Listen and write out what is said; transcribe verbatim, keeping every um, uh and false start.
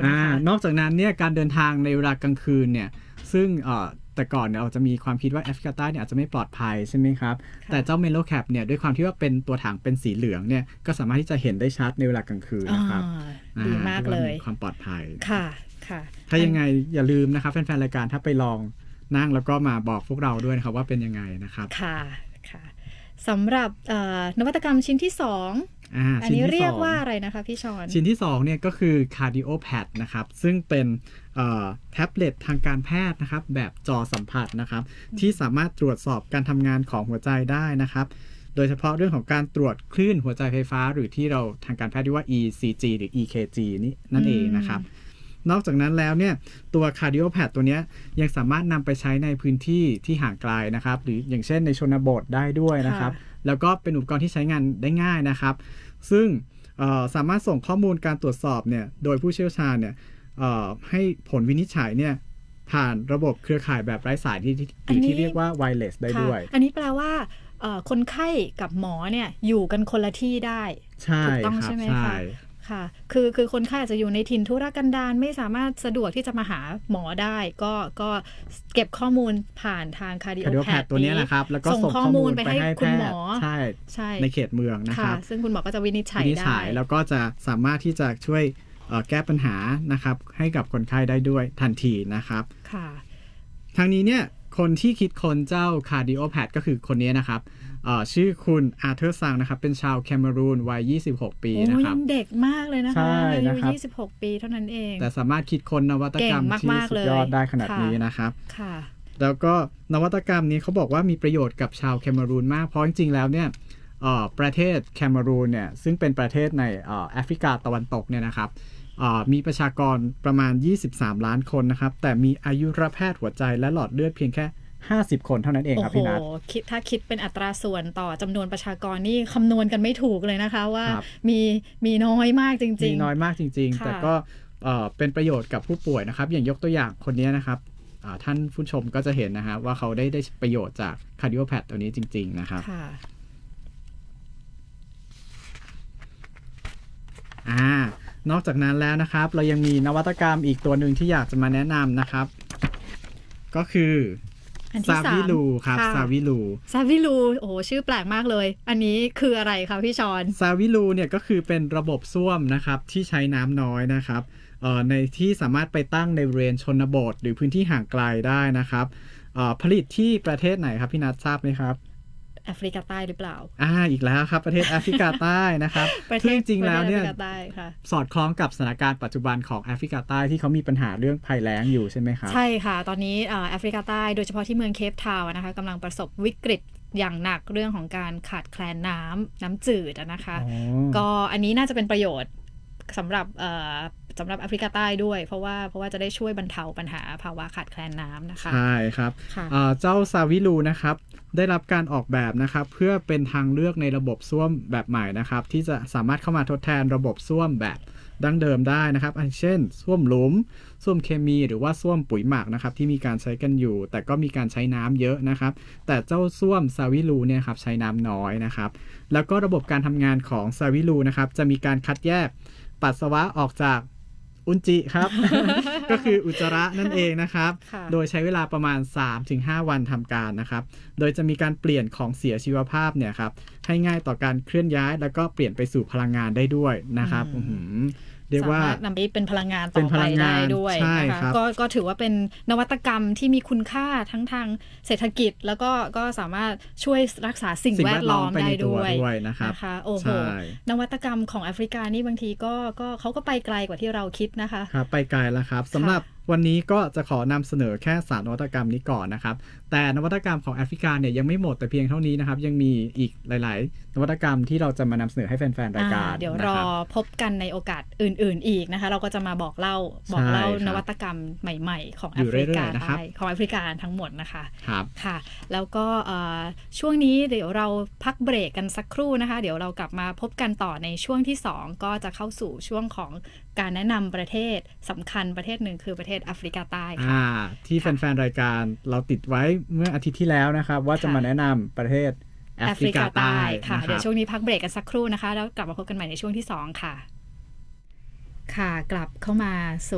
นะคะนอกจากนั้นเนี่ยการเดินทางในเวลากลางคืนเนี่ยซึ่งเอ่อแต่ก่อนเนี่ยเราจะมีความคิดว่าแอฟริกาใต้เนี่ยอาจจะไม่ปลอดภัยใช่ไหมครับแต่เจ้าเมโลแคปเนี่ยด้วยความที่ว่าเป็นตัวถังเป็นสีเหลืองเนี่ยก็สามารถที่จะเห็นได้ชัดในเวลากลางคืนนะครับดีมากเลยความปลอดภัยค่ะค่ะถ้ายังไงอย่าลืมนะครับแฟนๆรายการถ้าไปลองนั่งแล้วก็มาบอกพวกเราด้วยนะครับว่าเป็นยังไงนะครับค่ะค่ะสำหรับนวัตกรรมชิ้นที่สองอ่าอันนี้เรียกว่าอะไรนะคะพี่ชอนชิ้นที่สองเนี่ยก็คือ Cardio Pad นะครับซึ่งเป็นแท็บเล็ตทางการแพทย์นะครับแบบจอสัมผัสนะครับที่สามารถตรวจสอบการทำงานของหัวใจได้นะครับโดยเฉพาะเรื่องของการตรวจคลื่นหัวใจไฟฟ้าหรือที่เราทางการแพทย์เรียกว่า อี ซี จี หรือ อี เค จี นี่นั่นเองนะครับนอกจากนั้นแล้วเนี่ยตัว Cardio Pad ตัวนี้ยังสามารถนำไปใช้ในพื้นที่ที่ห่างไกลนะครับหรืออย่างเช่นในชนบทได้ด้วยนะครับแล้วก็เป็นอุปกรณ์ที่ใช้งานได้ง่ายนะครับซึ่งสามารถส่งข้อมูลการตรวจสอบเนี่ยโดยผู้เชี่ยวชาญเนี่ยให้ผลวินิจฉัยเนี่ยผ่านระบบเครือข่ายแบบไร้สายที่ที่ที่เรียกว่า wireless ได้ด้วยอันนี้แปลว่าคนไข้กับหมอเนี่ยอยู่กันคนละที่ได้ถูกต้องใช่ไหมคะค่ะคือคือคนไข้อาจจะอยู่ในถิ่นธุรกันดารไม่สามารถสะดวกที่จะมาหาหมอได้ก็ก็เก็บข้อมูลผ่านทาง Cardio Pad ตัวนี้นะครับแล้วก็ส่งข้อมูลไปให้คุณหมอใช่ใช่ในเขตเมืองนะครับซึ่งคุณหมอก็จะวินิจฉัยได้แล้วก็จะสามารถที่จะช่วยแก้ปัญหานะครับให้กับคนไข้ได้ด้วยทันทีนะครับค่ะทางนี้เนี่ยคนที่คิดค้นเจ้า Cardio Pad ก็คือคนนี้นะครับชื่อคุณอาร์เธอร์ซังนะครับเป็นชาวแคเมรูนวัยยี่สิบหกปีนะครับยังเด็กมากเลยนะคะอายุยี่สิบหกปีเท่านั้นเองแต่สามารถคิดค้นนวัตกรรมที่สุดยอดได้ขนาดนี้นะครับค่ะแล้วก็นวัตกรรมนี้เขาบอกว่ามีประโยชน์กับชาวแคเมรูนมากเพราะจริงๆแล้วเนี่ยประเทศแคเมรูนเนี่ยซึ่งเป็นประเทศในแอฟริกาตะวันตกเนี่ยนะครับมีประชากรประมาณยี่สิบสามล้านคนนะครับแต่มีอายุรแพทย์หัวใจและหลอดเลือดเพียงแค่ห้าสิบคนเท่านั้นเองครับพี่นัทโอ้โหคิดถ้าคิดเป็นอัตราส่วนต่อจำนวนประชากรนี่คำนวณกันไม่ถูกเลยนะคะว่ามีมีน้อยมากจริงๆมีน้อยมากจริงๆแต่ก็เป็นประโยชน์กับผู้ป่วยนะครับอย่างยกตัวอย่างคนนี้นะครับท่านผู้ชมก็จะเห็นนะฮะว่าเขาได้ได้ประโยชน์จาก Cardio Pad ตัวนี้จริงๆนะครับอ่านอกจากนั้นแล้วนะครับเรายังมีนวัตกรรมอีกตัวหนึ่งที่อยากจะมาแนะนำนะครับก็คือซาวิลูครับซาวิลูซาวิลูโอ้ชื่อแปลกมากเลยอันนี้คืออะไรคะพี่ชอนซาวิลูเนี่ยก็คือเป็นระบบส้วมนะครับที่ใช้น้ำน้อยนะครับในที่สามารถไปตั้งในบริเวณชนบทหรือพื้นที่ห่างไกลได้นะครับผลิตที่ประเทศไหนครับพี่นัททราบไหมครับแอฟริกาใต้หรือเปล่าอ่าอีกแล้วครับประเทศแอฟริกาใต้นะครับซึ่งจริงแล้วเนี่ยสอดคล้องกับสถานการณ์ปัจจุบันของแอฟริกาใต้ที่เขามีปัญหาเรื่องภัยแล้งอยู่ใช่ไหมครับใช่ค่ะตอนนี้แอฟริกาใต้โดยเฉพาะที่เมืองเคปทาวน์นะคะกำลังประสบวิกฤตอย่างหนักเรื่องของการขาดแคลนน้ำน้ำจืดนะคะก็อันนี้น่าจะเป็นประโยชน์สำหรับสำหรับแอฟริกาใต้ด้วยเพราะว่าเพราะว่าจะได้ช่วยบรรเทาปัญหาภาวะขาดแคลนน้ำนะคะใช่ครับเจ้าซาวิลูนะครับได้รับการออกแบบนะครับเพื่อเป็นทางเลือกในระบบส้วมแบบใหม่นะครับที่จะสามารถเข้ามาทดแทนระบบส้วมแบบดั้งเดิมได้นะครับเช่นส้วมหลุมส้วมเคมีหรือว่าส้วมปุ๋ยหมักนะครับที่มีการใช้กันอยู่แต่ก็มีการใช้น้ำเยอะนะครับแต่เจ้าส้วมซาวิลูเนี่ยครับใช้น้ำน้อยนะครับแล้วก็ระบบการทำงานของซาวิลูนะครับจะมีการคัดแยกปัสสาวะออกจากอุจจิครับ ก็คืออุจจาระนั่นเองนะครับโดยใช้เวลาประมาณ สามถึงห้า วันทำการนะครับโดยจะมีการเปลี่ยนของเสียชีวภาพเนี่ยครับให้ง่ายต่อการเคลื่อนย้ายแล้วก็เปลี่ยนไปสู่พลังงานได้ด้วยนะครับเรียกว่าสามารถนำไปเป็นพลังงานต่อไปได้ด้วยนะคะก็ก็ถือว่าเป็นนวัตกรรมที่มีคุณค่าทั้งทางเศรษฐกิจแล้วก็ก็สามารถช่วยรักษาสิ่งแวดล้อมได้ด้วยนะคะโอ้โหนวัตกรรมของแอฟริกานี่บางทีก็ก็เขาก็ไปไกลกว่าที่เราคิดนะคะครับไปไกลแล้วครับสำหรับวันนี้ก็จะขอนำเสนอแค่สามนวัตกรรมนี้ก่อนนะครับแต่นวัตกรรมของแอฟริกาเนี่ยยังไม่หมดแต่เพียงเท่านี้นะครับยังมีอีกหลายๆนวัตกรรมที่เราจะมานำเสนอให้แฟนๆรายการเดี๋ยวรอพบกันในโอกาสอื่นๆอีกนะคะเราก็จะมาบอกเล่าบอกเล่านวัตกรรมใหม่ๆของแอฟริกาใต้ของแอฟริกาทั้งหมดนะคะครับค่ะแล้วก็ช่วงนี้เดี๋ยวเราพักเบรกกันสักครู่นะคะเดี๋ยวเรากลับมาพบกันต่อในช่วงที่สองก็จะเข้าสู่ช่วงของการแนะนำประเทศสำคัญประเทศหนึ่งคือประเทศแอฟริกาใต้ค่ะที่แฟนๆรายการเราติดไว้เมื่ออาทิตย์ที่แล้วนะครับว่าจะมาแนะนำประเทศแอฟริกาใต้ค่ะเดี๋ยวช่วงนี้พักเบรกกันสักครู่นะคะแล้วกลับมาพบกันใหม่ในช่วงที่สองค่ะค่ะกลับเข้ามา